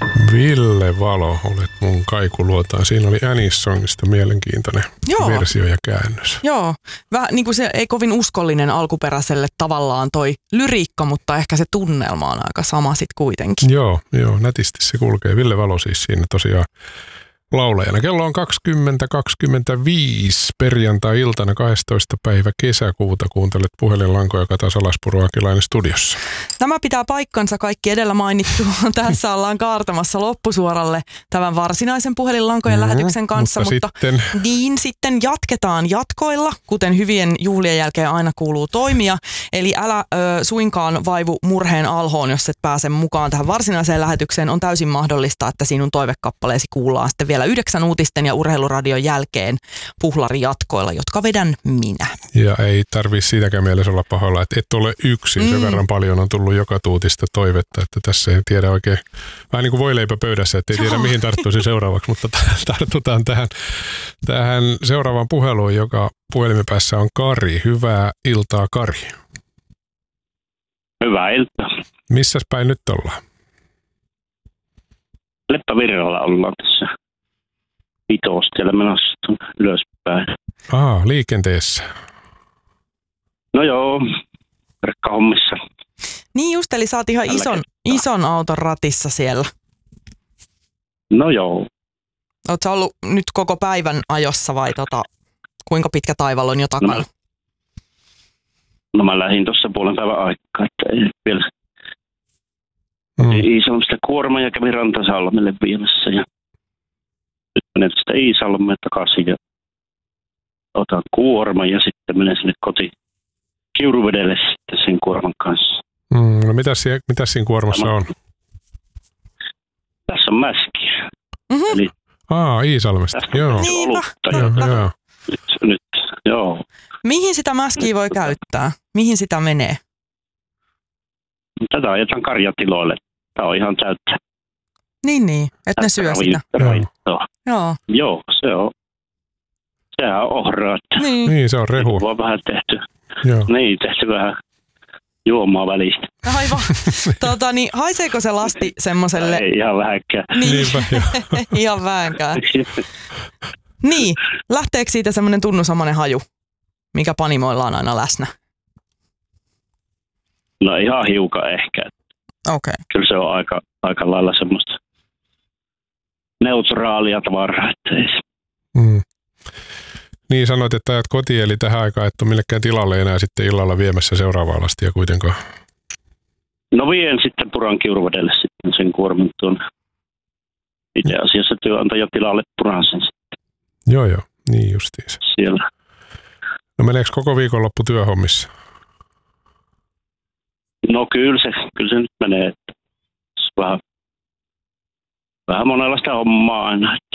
Ville Valo, olet mun kaikuluotaan. Siinä oli Anis-songista mielenkiintoinen versio ja käännös. Joo, vähän niin kuin se ei kovin uskollinen alkuperäiselle tavallaan toi lyriikka, mutta ehkä se tunnelma on aika sama sit kuitenkin. Joo, nätisti se kulkee. Ville Valo siis siinä tosiaan laulajana. Kello on 20.25 perjantai-iltana 12. päivä kesäkuuta. Kuuntelet puhelinlankoja Kata Salaspuro Akilainen studiossa. Tämä pitää paikkansa kaikki edellä mainittu. Tässä ollaan kaartamassa loppusuoralle tämän varsinaisen puhelinlankojen lähetyksen kanssa, mutta sitten jatketaan jatkoilla, kuten hyvien juhlien jälkeen aina kuuluu toimia. Eli älä suinkaan vaivu murheen alhoon, jos et pääse mukaan tähän varsinaiseen lähetykseen. On täysin mahdollista, että sinun toivekappaleesi kuullaan sitten vielä 9 uutisten ja urheiluradion jälkeen puhlarijatkoilla, jotka vedän minä. Ja ei tarvitse siitäkään mielessä olla pahoilla, että et ole yksin. Sen verran paljon on tullut joka tuutista toivetta, että tässä ei tiedä oikein, vähän niin kuin voileipä pöydässä, että ei tiedä mihin tarttuisi seuraavaksi, mutta tartutaan tähän seuraavaan puheluun, joka puhelimen päässä on Kari. Hyvää iltaa, Kari. Hyvää iltaa. Missäs päin nyt ollaan? Leppävirralla ollaan tässä. Siellä menossa ylöspäin. Liikenteessä. No joo, rekkahommissa. Niin just, eli sä oot ihan ison auton ratissa siellä. No joo. Oot sä ollut nyt koko päivän ajossa vai kuinka pitkä taival on jo takana? No mä lähdin tuossa puolen päivän aikaa, että ei vielä. Iisalmesta kuorma ja kävin Rantasalmelle viemässä ja nyt menen tästä Iisalmeen takaisin ja otan kuorman ja sitten menen sinne Kiuruvedelle sitten sen kuorman kanssa. No mitäs siinä kuormassa on? Tässä on mäskiä. Eli Iisalmesta, joo. Niinpä, joo. Nyt, joo. Mihin sitä mäskiä voi käyttää? Mihin sitä menee? Tätä ajetaan karjatiloille. Tämä on ihan täyttä. Niin, että ne syö sitä. Joo, se on. Sehän on ohraa. Niin, se on rehu. On vähän tehty. Joo. Niin, tehty vähän juomaa välistä. Aivan. Haiseeko se lasti semmoselle? Ei ihan vähänkään. Niinpä, ihan vähänkään. Niin, lähteekö siitä semmoinen tunnusamainen haju, mikä panimoilla on aina läsnä? No ihan hiukan ehkä. Okei. Kyllä se on aika lailla semmoista neutraalia tavaraa. Niin sanoit, että ajat kotiin, eli tähän aikaan et ole millekään tilalle enää sitten illalla viemässä seuraavaa lastia kuitenkaan. No vien sitten Puran Kiuruvedelle sitten sen kuorman tuonne. Itse asiassa työnantaja tilalle Puran sen sitten. Joo, niin justiinsa. Siellä. No meneekö koko viikonloppu työhommissa? No kyllä se nyt menee, että vähän monenlaista hommaa aina, että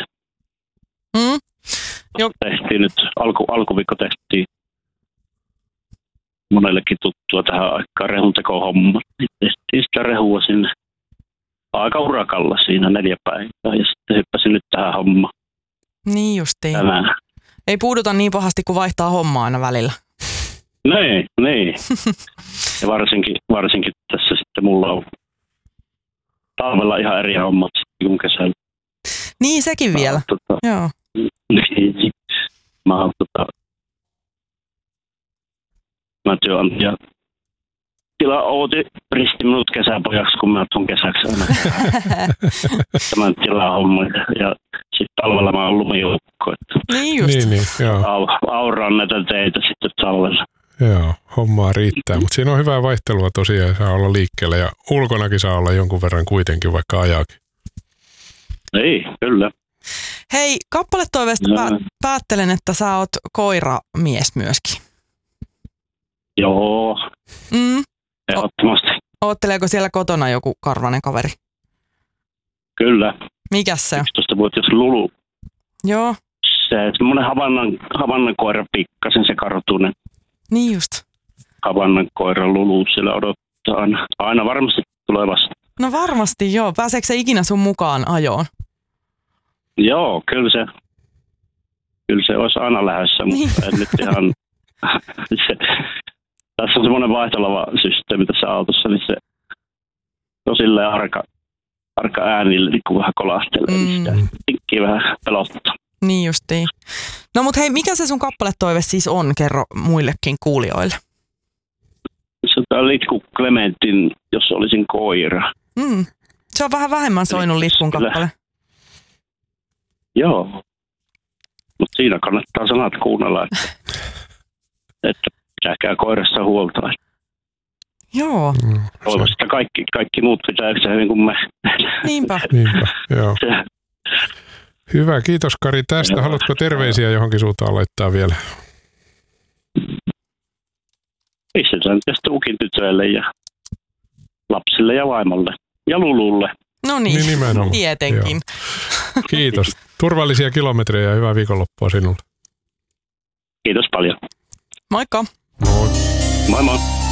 tehtiin nyt, alkuviikko tehtiin monellekin tuttua tähän aikaan rehuntekohommat, niin tehtiin sitä rehua sinne aika urakalla siinä 4 päivää ja sitten hyppäsin nyt tähän hommaan. Niin justiin. Tänään. Ei puuduta niin pahasti, kun vaihtaa hommaa aina välillä. Niin. Ja varsinkin tässä sitten mulla on talvella ihan eri hommat kuin kesällä. Niin, sekin vielä. Joo. Mä työnantaja tila Outi risti minut kesäpojaksi, kun mä tuun kesäksi aina tämän tilan homman. Ja sitten talvella mä oon lumijoukko. Niin just. Niin, joo. Auraan näitä teitä sitten talvella. Joo, hommaa riittää, mutta siinä on hyvää vaihtelua tosiaan, saa olla liikkeellä ja ulkonakin saa olla jonkun verran kuitenkin, vaikka ajaakin. Ei, kyllä. Hei, kappaletoiveesta päättelen, että sä oot koiramies myöskin. Joo, ehdottomasti. Ootteleeko siellä kotona joku karvanen kaveri? Kyllä. Mikäs se on? 11-vuotias Lulu. Joo. Se semmoinen havannan koira pikkasen se kartunen. Niin just. Havannan koira Lulu siellä odottaa aina varmasti tulee vasta. No varmasti joo. Pääseekö se ikinä sun mukaan ajoon? Joo, kyllä se olisi aina lähdössä, mutta en nyt ihan... Tässä on semmoinen vaihteleva systeemi tässä autossa, niin se on silleen arka äänillä niin vähän kolahtelee, niin sitä tinkkiä vähän pelottaa. Niin justiin. No mut hei, mikä se sun kappaletoive siis on? Kerro muillekin kuulijoille. Se on Litku Clementin, jos olisin koira. Se on vähän vähemmän soinut Litkun kappale. Joo, mutta siinä kannattaa sanat kuunnella, että pitäkää koirassa huolta. Joo. Toivottavasti kaikki muut pitää yhtä hyvin kuin me. Niinpä, joo. Hyvä, kiitos Kari tästä. Haluatko terveisiä johonkin suuntaan laittaa vielä? Pistetään tästä Ukin tytöille ja lapsille ja vaimolle ja Lululle. No niin, nimenomaan. Tietenkin. Joo. Kiitos. Turvallisia kilometrejä ja hyvää viikonloppua sinulle. Kiitos paljon. Moikka. Moi. Moi moi.